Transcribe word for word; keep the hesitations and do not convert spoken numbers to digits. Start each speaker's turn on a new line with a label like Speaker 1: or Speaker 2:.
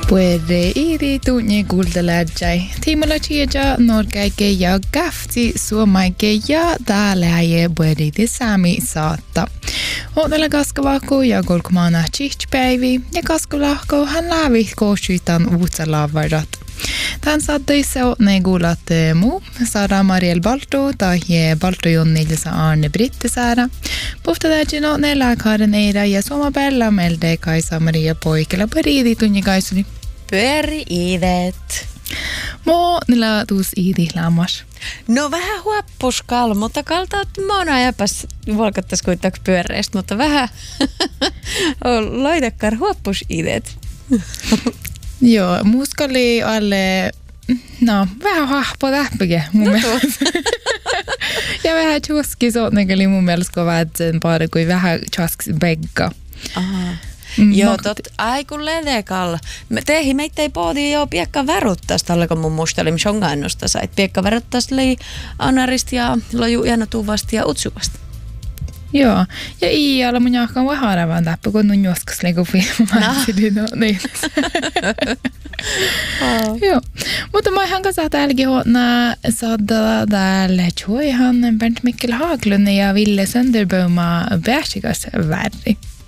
Speaker 1: Puede iri tunni kuultelajai. Timulla chiaja norkaike ja gafti suomaike ja täällä puede tisami saatta. Ootella kaskavako ja kolkumana chichpäivi ja kaskulahko hän lävi koosyitan uutsa lavarat. Tän saattoi se ne kuulat muu, Sara Mariel Balto tai Balto Jonnilsa Arne Brittisaara. Puhtatäjino ne lääkaren eira ja suomapäällä melde Kaisa Maria Poikela pariidi tunni kaisuni.
Speaker 2: Pyöri-iidet.
Speaker 1: Mo niillä tuus iidi laamas.
Speaker 2: No vähän huoppuskal, mutta kaltaat mona jäpäs volkattais kuitenkin pyöreistä, mutta vähän loidakkar huoppus-iidet.
Speaker 1: Joo, muskali alle, no vähän hahpo tähpäkin mun no mielestä. Ja vähän tjuski suotnekeli mun mielestä, kun vähätsen pari kuin vähän tjuski begga.
Speaker 2: Aha. Mm, joo, tot, ai kun ledekalla. Tehi meitä ei pohdi jo piekka väruttas tällä, kun mun muisteli, missä on kannusta sait. Piekka väruttas lei anarista ja loju jäänotuvasta ja utsuvasta.
Speaker 1: Joo, ja iialla mun jahkaan voi haaravan täppä, kun on joskus leiku filmaatsi. No, niin. Oh. Joo, mutta mä ihan kanssa täälläkin huotna saada täällä Joihan Bernt Mikkel Haglund ja Ville Sönderböma Bärsikas värri.